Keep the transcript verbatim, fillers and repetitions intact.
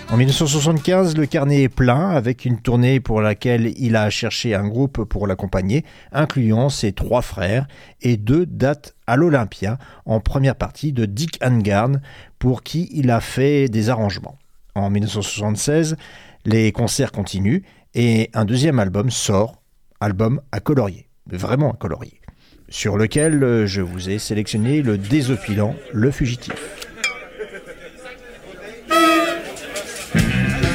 En dix-neuf cent soixante-quinze, le carnet est plein avec une tournée pour laquelle il a cherché un groupe pour l'accompagner, incluant ses trois frères et deux dates à l'Olympia en première partie de Dick Annegarn pour qui il a fait des arrangements. En dix-neuf cent soixante-seize, les concerts continuent et un deuxième album sort, album à colorier, vraiment à colorier, sur lequel je vous ai sélectionné le désopilant Le Fugitif.